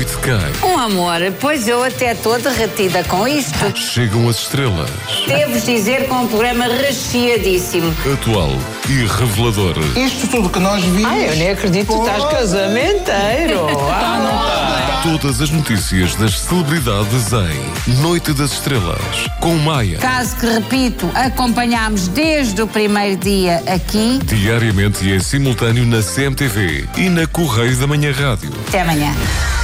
noite cai. Um amor, pois eu até estou derretida com isto. Chegam as estrelas. Devo dizer que é um programa recheadíssimo. Atual e revelador. Isto tudo que nós vimos... Ai, eu nem acredito que tu estás casamenteiro. Todas as notícias das celebridades em Noite das Estrelas, com Maia. Caso que, repito, acompanhámos desde o primeiro dia aqui. Diariamente e em simultâneo na CMTV e na Correio da Manhã Rádio. Até amanhã.